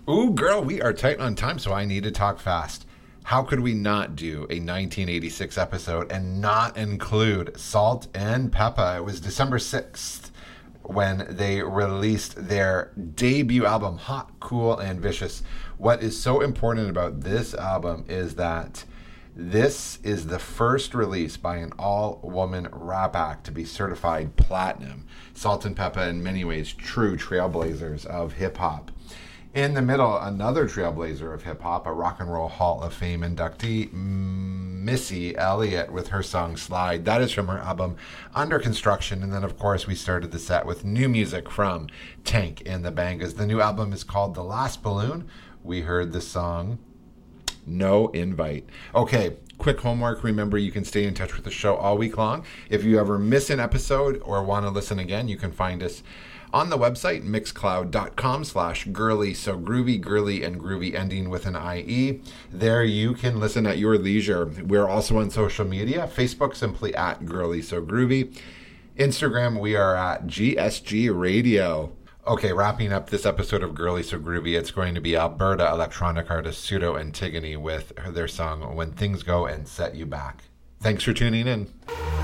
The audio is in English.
Ooh, girl, we are tight on time, so I need to talk fast. How could we not do a 1986 episode and not include Salt and Peppa? It was December 6th when they released their debut album, Hot, Cool, and Vicious. What is so important about this album is that this is the first release by an all-woman rap act to be certified platinum. Salt and Peppa, in many ways, true trailblazers of hip-hop. In the middle, another trailblazer of hip-hop, a Rock and Roll Hall of Fame inductee, Missy Elliott, with her song Slide. That is from her album Under Construction. And then, of course, we started the set with new music from Tank and the Bangas. The new album is called The Last Balloon. We heard the song No Invite. Okay, quick homework. Remember, you can stay in touch with the show all week long. If you ever miss an episode or want to listen again, you can find us on the website, mixcloud.com/girly, so groovy, girly, and groovy ending with an IE. There you can listen at your leisure. We're also on social media. Facebook, simply at Girly So Groovy. Instagram, we are at GSG Radio. Okay, wrapping up this episode of Girly So Groovy, it's going to be Alberta electronic artist Pseudo Antigone with their song When Things Go and Set You Back. Thanks for tuning in.